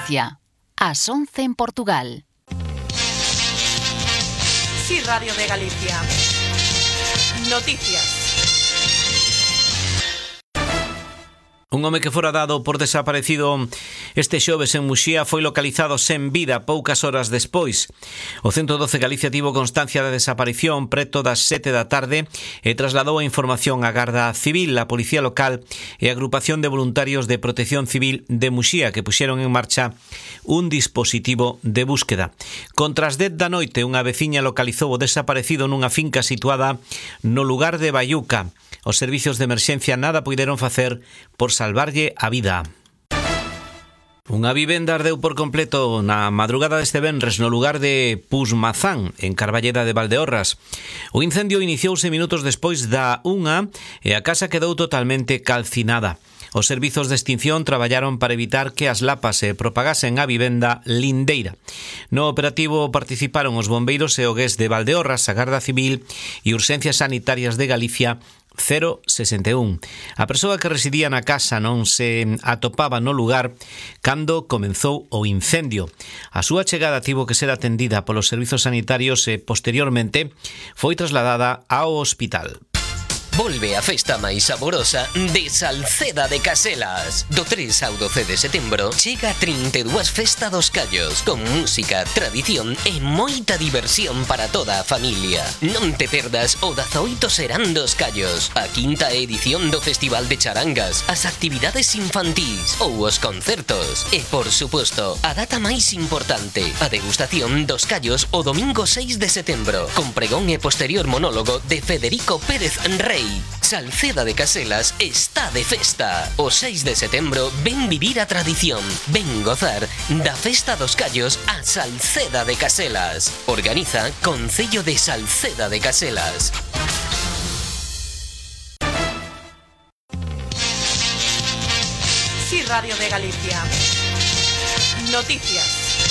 Galicia. Ás 11 en Portugal. Sí, Radio de Galicia. Noticias. Un home que fora dado por desaparecido este xoves en Muxía foi localizado sen vida poucas horas despois. O 112 Galicia tivo constancia da desaparición preto das 7 da tarde e trasladou a información á Garda Civil, a Policía Local e a Agrupación de Voluntarios de Protección Civil de Muxía, que puxeron en marcha un dispositivo de búsqueda. Contra as 10 da noite, unha veciña localizou o desaparecido nunha finca situada no lugar de Baiuca. Os servizos de emerxencia nada puideron facer por salvarlle a vida. Unha vivenda ardeu por completo na madrugada deste venres no lugar de Pusmazán, en Carballeda de Valdeorras. O incendio iniciouse minutos despois da 1 e a casa quedou totalmente calcinada. Os servizos de extinción traballaron para evitar que as lapas se propagasen á vivenda lindeira. No operativo participaron os bombeiros e o GES de Valdeorras, a Garda Civil e Urxencias Sanitarias de Galicia 061. A persoa que residía na casa non se atopaba no lugar cando comenzou o incendio. A súa chegada tivo que ser atendida polos servizos sanitarios e posteriormente foi trasladada ao hospital. Volve a festa máis saborosa de Salceda de Caselas. Do 3 ao 12 de setembro chega 32 Festa dos Callos, con música, tradición e moita diversión para toda a familia. Non te perdas o 18 Serán dos Callos, a quinta edición do Festival de Charangas, as actividades infantís ou os concertos. E, por suposto, a data máis importante, a degustación dos callos o domingo 6 de setembro, con pregón e posterior monólogo de Federico Pérez Rey. Salceda de Caselas está de festa. O 6 de setembro ven vivir a tradición, ven gozar da Festa dos Callos a Salceda de Caselas. Organiza Concello de Salceda de Caselas. Sí, Radio de Galicia. Noticias.